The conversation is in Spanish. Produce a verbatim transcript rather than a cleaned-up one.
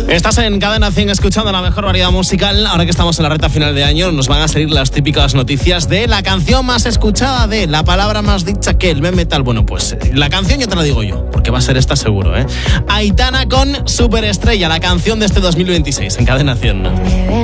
Estás en Cadena cien escuchando la mejor variedad musical. Ahora que estamos en la recta final de año, nos van a salir las típicas noticias de la canción más escuchada, de la palabra más dicha que el meme tal. Bueno, pues la canción ya te la digo yo, porque va a ser esta seguro, ¿eh? Aitana con Superestrella, la canción de este dos mil veintiséis en Cadena cien.